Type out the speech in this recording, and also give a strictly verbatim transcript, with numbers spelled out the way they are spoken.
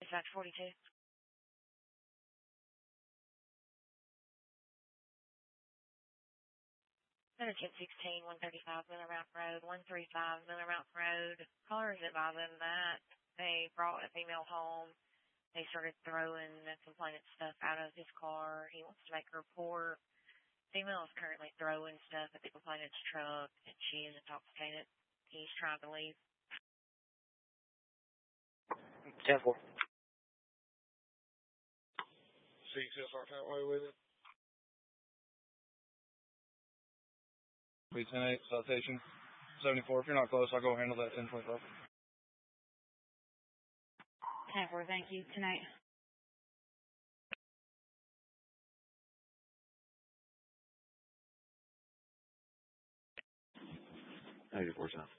Dispatch forty-two. Center ten sixteen, one thirty-five Miller Mountain Road, one thirty-five Miller Mountain Road. Caller is advising that they brought a female home. They started throwing the complainant stuff out of his car. He wants to make a report. Female is currently throwing stuff at the complainant's truck, and she is intoxicated. He's trying to leave. ten four. six S R Fatway with it. ten eight, citation seventy-four. If you're not close, I'll go handle that ten twenty-five. ten four, thank you. Tonight. ninety-four, ten.